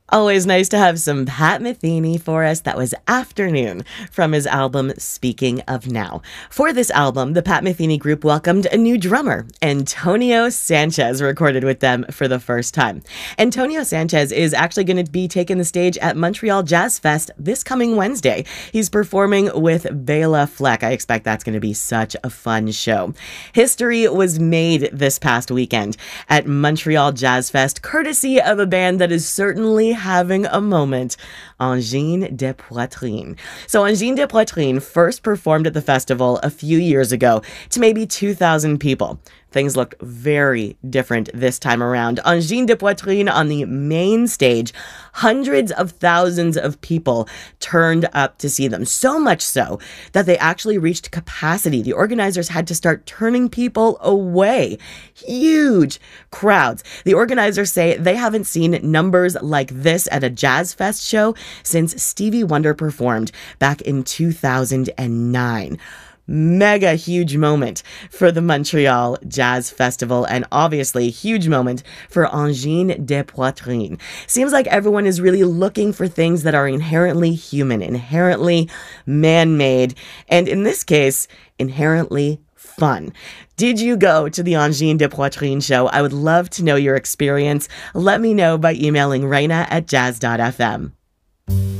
Always nice to have some Pat Metheny for us. That was Afternoon from his album Speaking of Now. For this album, the Pat Metheny Group welcomed a new drummer. Antonio Sanchez recorded with them for the first time. Antonio Sanchez is actually going to be taking the stage at Montreal Jazz Fest this coming Wednesday. He's performing with Bela Fleck. I expect that's going to be such a fun show. History was made this past weekend at Montreal Jazz Fest, courtesy of a band that is certainly having a moment, Angine de Poitrine. So Angine de Poitrine first performed at the festival a few years ago to maybe 2,000 people. Things looked very different this time around. Angine de Poitrine on the main stage, hundreds of thousands of people turned up to see them. So much so that they actually reached capacity. The organizers had to start turning people away. Huge crowds. The organizers say they haven't seen numbers like this at a Jazz Fest show since Stevie Wonder performed back in 2009. Mega huge moment for the Montreal Jazz Festival, and obviously huge moment for Angine de Poitrine. Seems like everyone is really looking for things that are inherently human, inherently man-made, and in this case, inherently fun. Did you go to the Angine de Poitrine show? I would love to know your experience. Let me know by emailing Raina at jazz.fm.